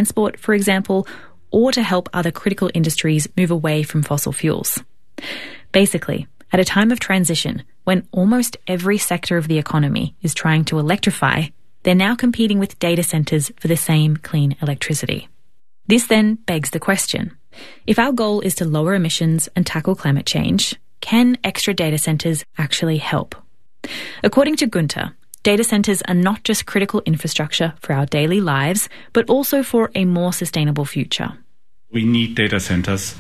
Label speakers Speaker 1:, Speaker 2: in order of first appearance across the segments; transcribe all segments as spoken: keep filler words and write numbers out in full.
Speaker 1: transport, for example, or to help other critical industries move away from fossil fuels. Basically, at a time of transition, when almost every sector of the economy is trying to electrify, they're now competing with data centres for the same clean electricity. This then begs the question, if our goal is to lower emissions and tackle climate change, can extra data centres actually help? According to Günther, data centres are not just critical infrastructure for our daily lives, but also for a more sustainable future.
Speaker 2: We need data centres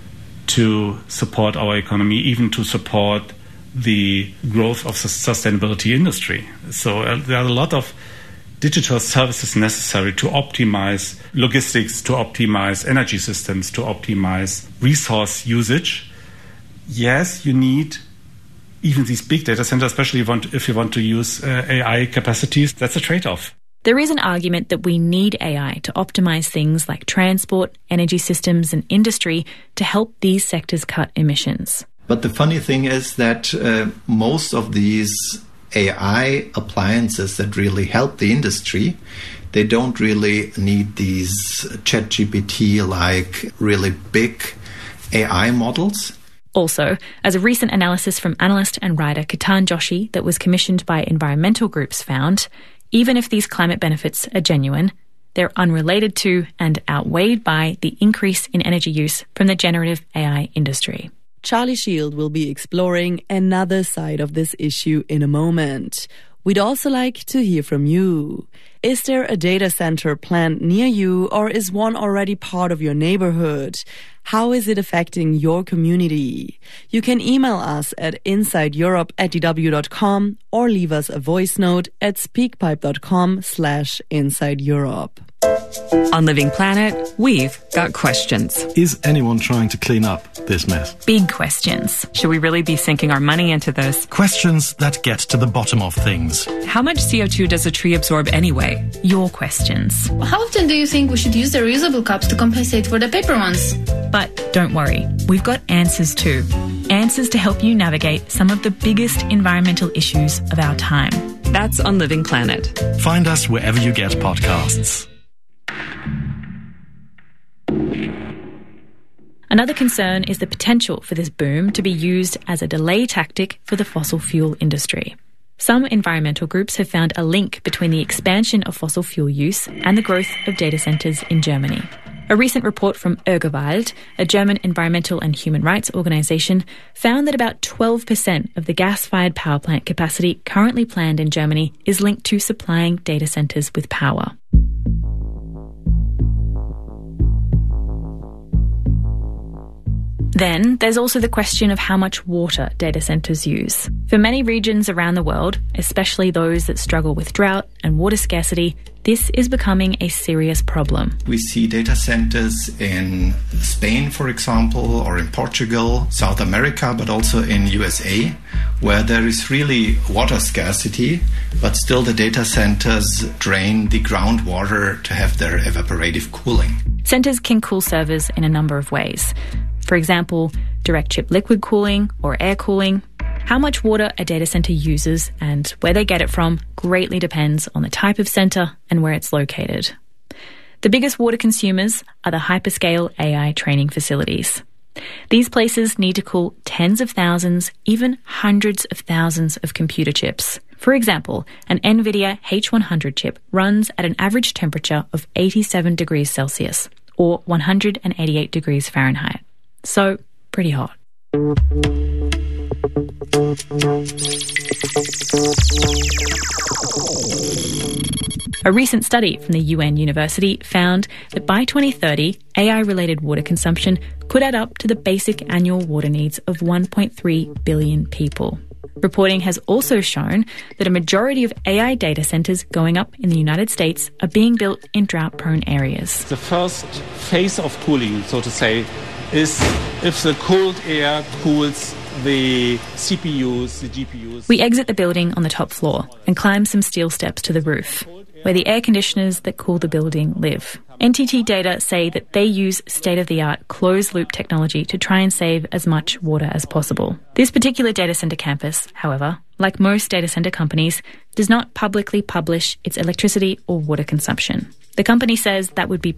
Speaker 2: to support our economy, even to support the growth of the sustainability industry. So uh, there are a lot of digital services necessary to optimize logistics, to optimize energy systems, to optimize resource usage. Yes, you need even these big data centers, especially if you want, if you want to use uh, A I capacities. That's a trade-off.
Speaker 1: There is an argument that we need A I to optimize things like transport, energy systems, and industry to help these sectors cut emissions.
Speaker 3: But the funny thing is that uh, most of these A I appliances that really help the industry, they don't really need these ChatGPT-like really big A I models.
Speaker 1: Also, as a recent analysis from analyst and writer Ketan Joshi that was commissioned by environmental groups found, even if these climate benefits are genuine, they're unrelated to and outweighed by the increase in energy use from the generative A I industry.
Speaker 4: Charlie Shield will be exploring another side of this issue in a moment. We'd also like to hear from you. Is there a data center planned near you, or is one already part of your neighborhood? How is it affecting your community? You can email us at insideeurope at d w dot com or leave us a voice note at speakpipe.com slash insideeurope.
Speaker 5: On Living Planet, we've got questions.
Speaker 6: Is anyone trying to clean up this mess?
Speaker 1: Big questions.
Speaker 5: Should we really be sinking our money into this?
Speaker 6: Questions that get to the bottom of things.
Speaker 5: How much C O two does a tree absorb anyway?
Speaker 1: Your questions.
Speaker 7: How often do you think we should use the reusable cups to compensate for the paper ones?
Speaker 1: But don't worry, we've got answers too. Answers to help you navigate some of the biggest environmental issues of our time.
Speaker 5: That's on Living Planet.
Speaker 6: Find us wherever you get podcasts.
Speaker 1: Another concern is the potential for this boom to be used as a delay tactic for the fossil fuel industry. Some environmental groups have found a link between the expansion of fossil fuel use and the growth of data centres in Germany. A recent report from Urgewald, a German environmental and human rights organisation, found that about twelve percent of the gas-fired power plant capacity currently planned in Germany is linked to supplying data centres with power. Then there's also the question of how much water data centres use. For many regions around the world, especially those that struggle with drought and water scarcity, this is becoming a serious problem.
Speaker 3: We see data centers in Spain, for example, or in Portugal, South America, but also in U S A, where there is really water scarcity, but still the data centers drain the groundwater to have their evaporative cooling.
Speaker 1: Centres can cool servers in a number of ways. For example, direct chip liquid cooling or air cooling. How much water a data centre uses and where they get it from greatly depends on the type of centre and where it's located. The biggest water consumers are the hyperscale A I training facilities. These places need to cool tens of thousands, even hundreds of thousands of computer chips. For example, an NVIDIA H one hundred chip runs at an average temperature of eighty-seven degrees Celsius or one hundred eighty-eight degrees Fahrenheit. So, pretty hot. A recent study from the U N University found that by twenty thirty, A I-related water consumption could add up to the basic annual water needs of one point three billion people. Reporting has also shown that a majority of A I data centres going up in the United States are being built in drought-prone areas.
Speaker 2: The first phase of cooling, so to say, is if the cold air cools the C P Us, the G P Us.
Speaker 1: We exit the building on the top floor and climb some steel steps to the roof, where the air conditioners that cool the building live. N T T Data say that they use state-of-the-art closed-loop technology to try and save as much water as possible. This particular data centre campus, however, like most data centre companies, does not publicly publish its electricity or water consumption. The company says that would be